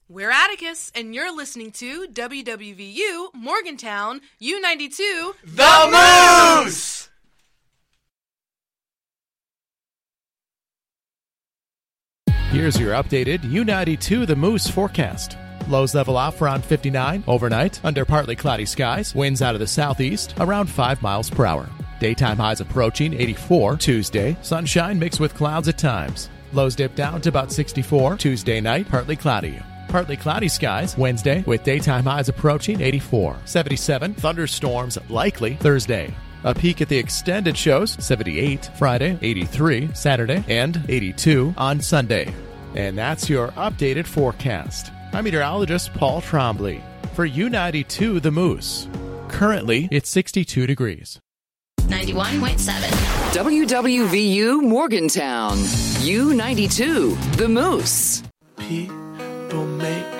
We're Atticus, and you're listening to WWVU Morgantown U92 The Moose! Here's your updated U92 The Moose forecast. Lows level off around 59 overnight under partly cloudy skies. Winds out of the southeast around 5 miles per hour. Daytime highs approaching 84 Tuesday. Sunshine mixed with clouds at times. Lows dip down to about 64 Tuesday night, partly cloudy. Partly cloudy skies Wednesday with daytime highs approaching 84. 77 thunderstorms likely Thursday. A peek at the extended shows 78 Friday, 83 Saturday, and 82 on Sunday. And that's your updated forecast. I'm meteorologist Paul Trombley for U92 The Moose. Currently, it's 62 degrees. 91.7 WWVU Morgantown U92 The Moose. People make